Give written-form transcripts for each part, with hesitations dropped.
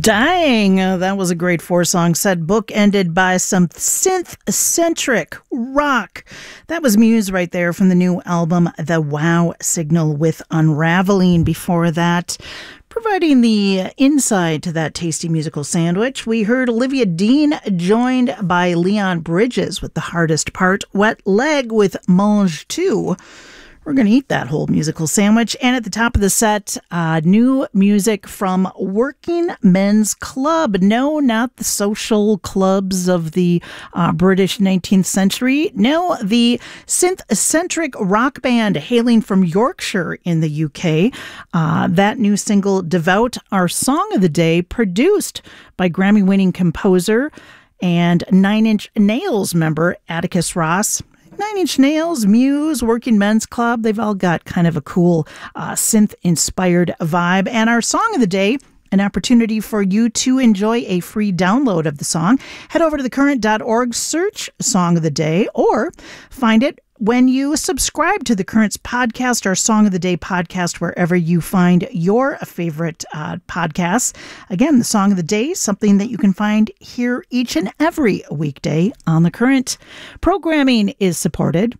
Dang, that was a great four-song set, book-ended by some synth-centric rock. That was Muse right there from the new album The Wow Signal with Unraveling. Before that, providing the inside to that tasty musical sandwich, we heard Olivia Dean joined by Leon Bridges with The Hardest Part, Wet Leg with Mange 2. We're going to eat that whole musical sandwich. And at the top of the set, new music from Working Men's Club. No, not the social clubs of the British 19th century. No, the synth-centric rock band hailing from Yorkshire in the UK. That new single, Devout, our song of the day, produced by Grammy-winning composer and Nine Inch Nails member Atticus Ross. Nine Inch Nails, Muse, Working Men's Club, they've all got kind of a cool synth-inspired vibe. And our song of the day, an opportunity for you to enjoy a free download of the song. Head over to thecurrent.org, search Song of the Day, or find it when you subscribe to The Current's podcast, our Song of the Day podcast, wherever you find your favorite podcasts. Again, the Song of the Day, something that you can find here each and every weekday on The Current. Programming is supported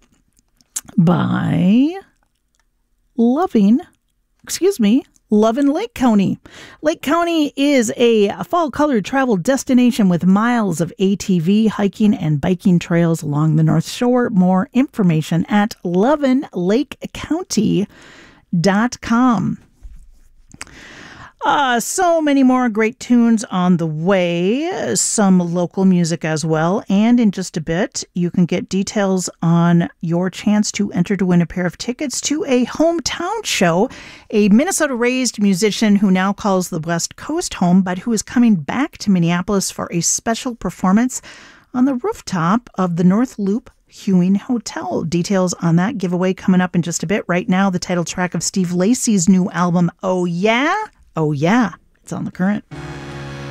by Lovin' Lake County. Lake County is a fall-colored travel destination with miles of ATV, hiking, and biking trails along the North Shore. More information at lovinlakecounty.com. So many more great tunes on the way, some local music as well, and in just a bit, you can get details on your chance to enter to win a pair of tickets to a hometown show, a Minnesota-raised musician who now calls the West Coast home, but who is coming back to Minneapolis for a special performance on the rooftop of the North Loop Hewing Hotel. Details on that giveaway coming up in just a bit. Right now, the title track of Steve Lacy's new album, Oh Yeah? Oh Yeah, it's on The Current.